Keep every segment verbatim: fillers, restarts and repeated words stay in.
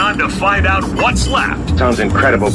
Time to find out what's left. Sounds incredible.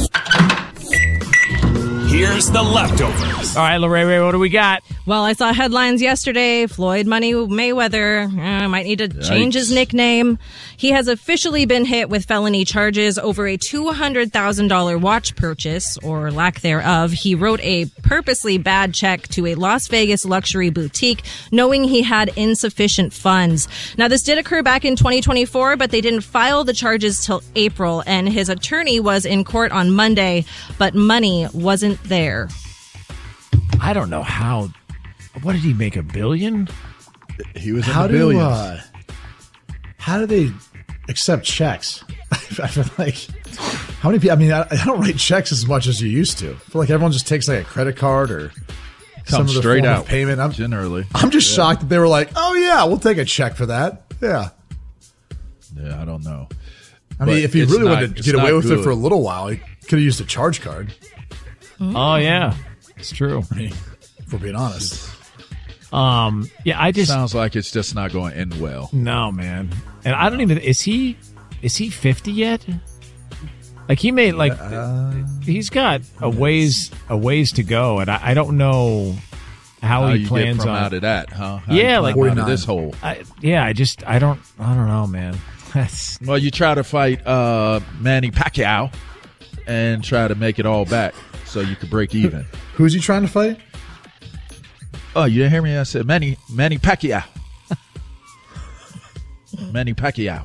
Here's the leftovers. All right, Lorraine, what do we got? Well, I saw headlines yesterday. Floyd Money Mayweather uh, might need to Yikes. change his nickname. He has officially been hit with felony charges over a two hundred thousand dollars watch purchase, or lack thereof. He wrote a purposely bad check to a Las Vegas luxury boutique, knowing he had insufficient funds. Now, this did occur back in twenty twenty-four, but they didn't file the charges till April, and his attorney was in court on Monday, but money wasn't there. I don't know how. What did he make, a billion? He was in How the do billions. uh, how do they accept checks? I feel like how many people? I mean, I, I don't write checks as much as you used to. I feel like everyone just takes like a credit card or some Comes other straight form out of payment. I'm generally. I'm just yeah. shocked that they were like, "Oh yeah, we'll take a check for that." Yeah. Yeah, I don't know. I mean, But if he it's really not- wanted to it's get away not with good. it for a little while, he could have used a charge card. Oh, yeah. It's true. I mean, if we're being honest. Um, yeah, I just Sounds like it's just not going to end well. no, man. And I don't even. Is he? Is he fifty yet? Like he made like Uh, he's got a ways a ways to go, and I, I don't know how, How he you plans get from on. out of that, huh? How Yeah, you like- climb out of forty-nine. this hole. I, yeah, I just I don't I don't know, man. That's Well, you try to fight uh, Manny Pacquiao and try to make it all back so you could break even. Who's he trying to fight? Oh, you didn't hear me? I said Manny Manny Pacquiao. Manny Pacquiao.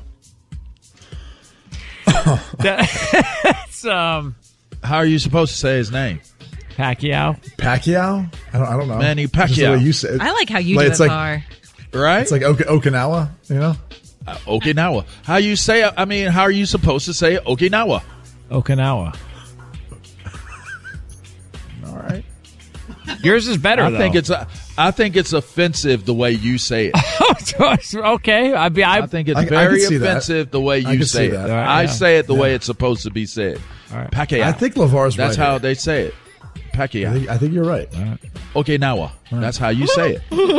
that's um How are you supposed to say his name? Pacquiao. Pacquiao? I don't. I don't know. Manny Just the Pacquiao. way you say it. I like how you Like, do it's it, like- Bar. Right? It's like Ok- Okinawa. You know. Uh, Okinawa. How you say it? I mean, how are you supposed to say it? Okinawa? Okinawa. All right. Yours is better. I though. think it's uh, I think it's offensive the way you say it. okay. I be I, I think it's I- I very can see that. offensive the way I you can say see it. that. All right, I yeah. say it the Yeah. way it's supposed to be said. All right. Pacquiao. I think LeVar's That's right. how here. they say it. I Pacquiao. think, I think you're right. Okinawa. That's how you say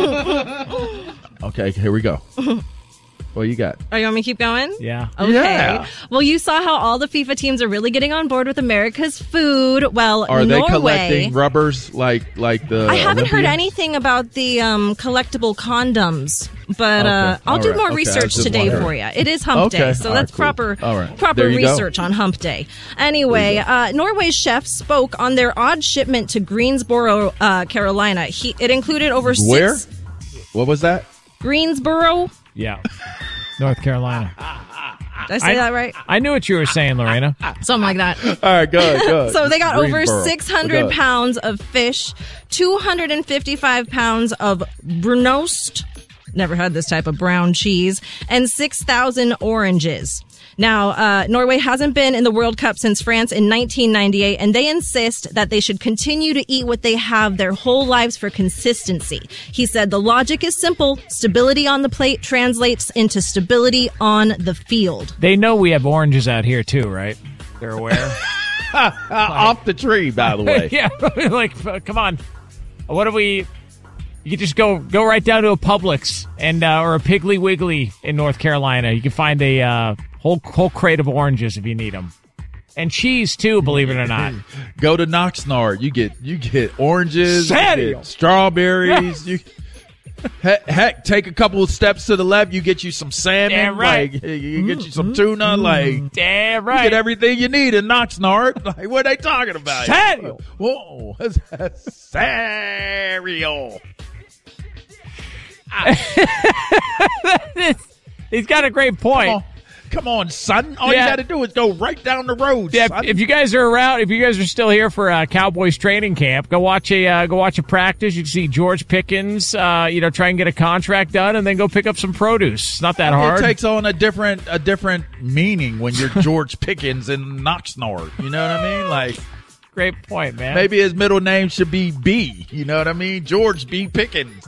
it. Okay, here we go. What you got? Oh, you want me to keep going? yeah. Okay. Yeah. Well, you saw how all the FIFA teams are really getting on board with America's food. Well, Are they Norway, collecting rubbers like like the? I haven't heard Olympians? anything about the um, collectible condoms, but uh, Okay. I'll All do right. more Okay. I research was just today wondering. for you. It is Hump Okay. Day, so All right, that's cool. proper All right. proper There you go. research on Hump Day. Anyway, uh, Norway's chef spoke on their odd shipment to Greensboro, uh, Carolina. He, it included over Where? six What was that? Greensboro. Yeah. North Carolina. Did I say I, that right? I knew what you were saying, Lorena. Something like that. All right, good, good. So they got over Greensboro. six hundred Good. pounds of fish, two hundred fifty-five pounds of brunost, never had this type of brown cheese, and six thousand oranges. Now, uh, Norway hasn't been in the World Cup since France in nineteen ninety-eight, and they insist that they should continue to eat what they have their whole lives for consistency. He said the logic is simple. Stability on the plate translates into stability on the field. They know we have oranges out here too, right? They're aware. Uh, off the tree, by the way. yeah. like, uh, come on. What do we? You can just go go right down to a Publix and uh, or a Piggly Wiggly in North Carolina. You can find a uh, whole whole crate of oranges if you need them, and cheese too. Believe it or not. Go to Oxnard. You get you get oranges, you Samuel. get strawberries. you heck, heck, take a couple of steps to the left. You get you some salmon. Damn right. Like, you get you some tuna. Like Damn you right. get everything you need in Oxnard. Like what are they talking about? Samuel. Whoa, cereal. He's got a great point. Come on. Come on, son. All Yeah. you got to do is go right down the road, Yeah, son. if you guys are around, if you guys are still here for uh, Cowboys training camp, go watch a uh, go watch a practice. You can see George Pickens, uh, you know, try and get a contract done, and then go pick up some produce. It's not that hard. It takes on a different a different meaning when you're George Pickens in Oxnard. You know what I mean? Like Great point, man. maybe his middle name should be B. You know what I mean? George B. Pickens.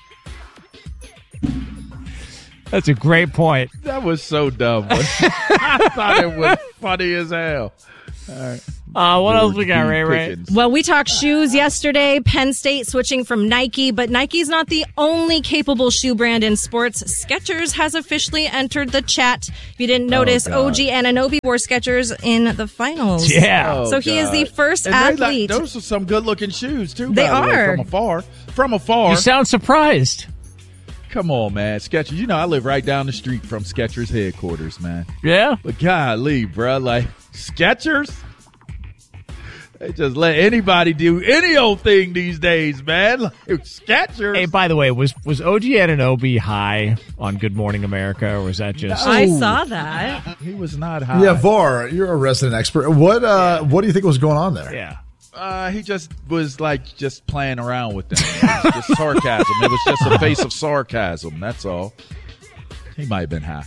That's a great point. That was so dumb. I thought it was funny as hell. Uh, what else we got, Ray Ray? Well, we talked shoes yesterday. Penn State switching from Nike, but Nike's not the only capable shoe brand in sports. Skechers has officially entered the chat. If you didn't notice, oh, O G Anunoby wore Skechers in the finals. Yeah. Oh, so he God. is the first And they athlete. Like, those are some good-looking shoes, too, They by the way, are. from afar. From afar. You sound surprised. Come on, man. Skechers. You know, I live right down the street from Skechers headquarters, man. Yeah. But golly, bro, like, Skechers? They just let anybody do any old thing these days, man. Like, Skechers. Hey, by the way, was was O G Anunoby high on Good Morning America, or was that just... I saw that. He was not high. Yeah, Var, you're a resident expert. What uh, what do you think was going on there? Yeah. Uh, he just was like just playing around with them. It was just sarcasm. It was just a face of sarcasm. That's all. He might have been high.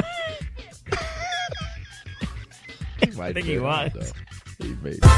He might I think have he been high, was. though. He made it.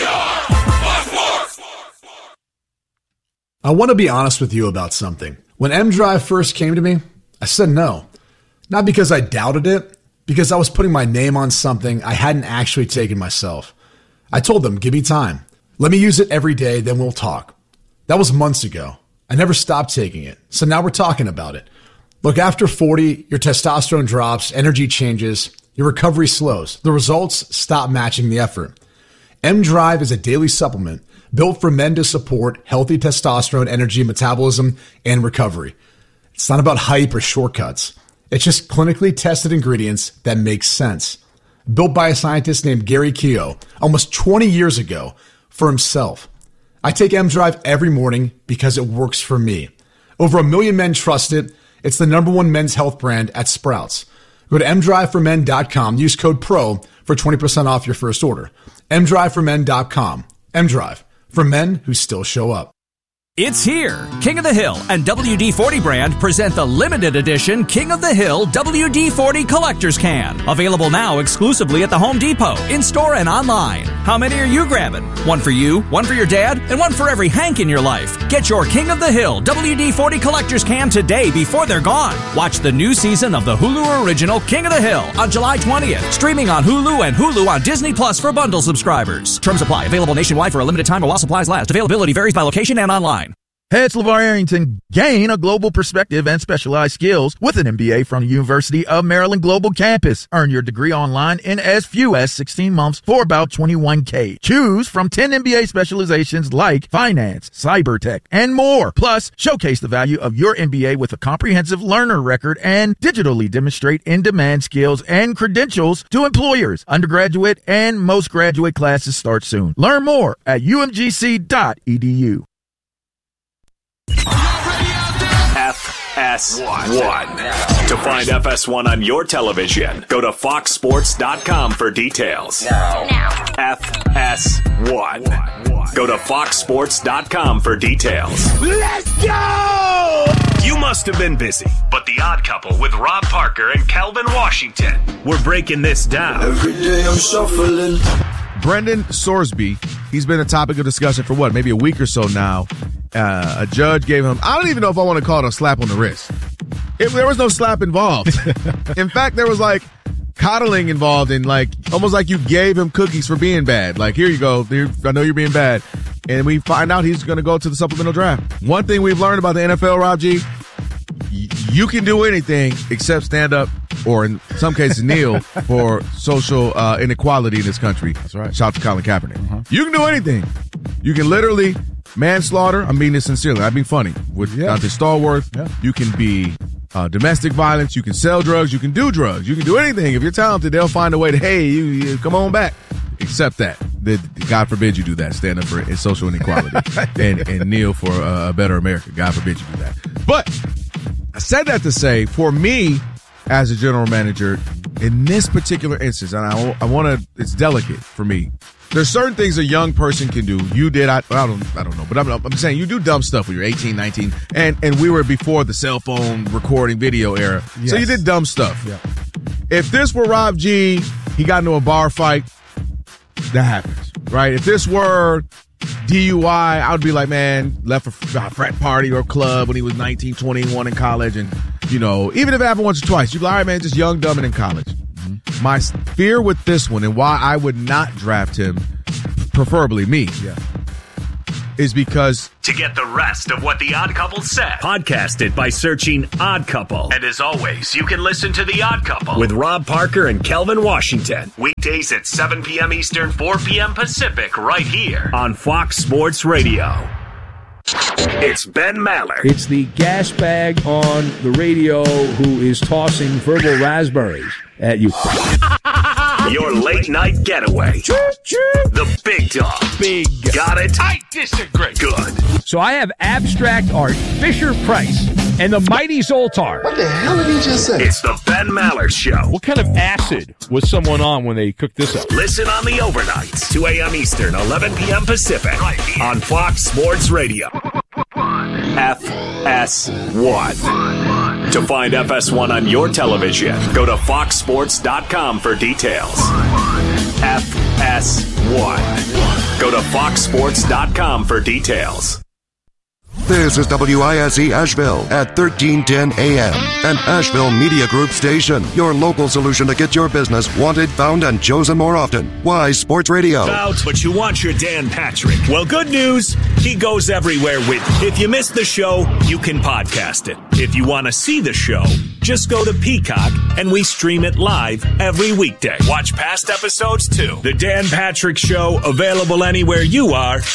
I want to be honest with you about something. When M-Drive first came to me, I said no. Not because I doubted it, because I was putting my name on something I hadn't actually taken myself. I told them, give me time. Let me use it every day, then we'll talk. That was months ago. I never stopped taking it. So now we're talking about it. Look, after forty, your testosterone drops, energy changes, your recovery slows. The results stop matching the effort. M-Drive is a daily supplement built for men to support healthy testosterone, energy, metabolism, and recovery. It's not about hype or shortcuts. It's just clinically tested ingredients that make sense. Built by a scientist named Gary Keogh almost twenty years ago for himself. I take M-Drive every morning because it works for me. Over a million men trust it. It's the number one men's health brand at Sprouts. Go to m drive for men dot com. Use code PRO for twenty percent off your first order. m drive for men dot com. M-Drive, for men who still show up. It's here. King of the Hill and W D forty brand present the limited edition King of the Hill W D forty Collector's Can. Available now exclusively at the Home Depot, in-store and online. How many are you grabbing? One for you, one for your dad, and one for every Hank in your life. Get your King of the Hill W D forty Collector's Can today before they're gone. Watch the new season of the Hulu original King of the Hill on July twentieth. Streaming on Hulu and Hulu on Disney Plus for bundle subscribers. Terms apply. Available nationwide for a limited time while supplies last. Availability varies by location and online. Hey, it's LeVar Arrington. Gain a global perspective and specialized skills with an M B A from the University of Maryland Global Campus. Earn your degree online in as few as sixteen months for about twenty-one K. Choose from ten M B A specializations like finance, cyber tech, and more. Plus, showcase the value of your M B A with a comprehensive learner record and digitally demonstrate in-demand skills and credentials to employers. Undergraduate and most graduate classes start soon. Learn more at u m g c dot e d u. F S one. To find F S one on your television, go to fox sports dot com for details. Now. F S one. Go to fox sports dot com for details. Let's go! You must have been busy, but The Odd Couple with Rob Parker and Calvin Washington. We're breaking this down. Every day I'm shuffling. Brendan Sorsby, he's been a topic of discussion for what, maybe a week or so now. Uh, a judge gave him, I don't even know if I want to call it a slap on the wrist. It, there was no slap involved. In fact, there was like coddling involved in like, almost like you gave him cookies for being bad. Like, here you go. Here, I know you're being bad. And we find out he's going to go to the supplemental draft. One thing we've learned about the N F L, Rob G, y- you can do anything except stand up or in some cases kneel for social uh, inequality in this country. That's right. Shout out to Colin Kaepernick. Uh-huh. You can do anything. You can literally manslaughter. I mean this sincerely. I mean funny. With Yeah. Dante Stallworth, Yeah. you can be uh, domestic violence. You can sell drugs. You can do drugs. You can do anything. If you're talented, they'll find a way to, hey, you, you come on back. Except that. that. God forbid you do that. Stand up for social inequality and, and kneel for a better America. God forbid you do that. But I said that to say, for me, as a general manager, in this particular instance, and I, I want to, it's delicate for me. There's certain things a young person can do. You did, I, I don't I don't know, but I'm, I'm saying you do dumb stuff when you're eighteen, nineteen, and, and we were before the cell phone recording video era. Yes. So you did dumb stuff. Yeah. If this were Rob G, he got into a bar fight, that happens, right? If this were D U I, I would be like, man, left a frat party or club when he was nineteen, twenty-one in college. And, you know, even if it happened once or twice, you'd be like, all right, man, just young, dumb, and in college. Mm-hmm. Mm-hmm. My fear with this one and why I would not draft him, preferably me, yeah, is because... To get the rest of what The Odd Couple said, podcast it by searching Odd Couple. And as always, you can listen to The Odd Couple with Rob Parker and Kelvin Washington. Weekdays at seven p.m. Eastern, four p.m. Pacific, right here on Fox Sports Radio. It's Ben Maller. It's the gas bag on the radio who is tossing verbal raspberries at you. Your late night getaway. The big dog. Big. Got it? I disagree. Good. So I have abstract art, Fisher Price, and the mighty Zoltar. What the hell did he just say? It's the Ben Maller Show. What kind of acid was someone on when they cooked this up? Listen on the overnights, two a.m. Eastern, eleven p.m. Pacific, right here on Fox Sports Radio. F S one. To find F S one on your television, go to fox sports dot com for details. F S one. Go to fox sports dot com for details. This is W I S E Asheville at thirteen ten A M, an Asheville Media Group station. Your local solution to get your business wanted, found, and chosen more often. Why Sports Radio? Out, but you want your Dan Patrick. Well, good news, he goes everywhere with you. If you missed the show, you can podcast it. If you want to see the show, just go to Peacock and we stream it live every weekday. Watch past episodes too. The Dan Patrick Show, available anywhere you are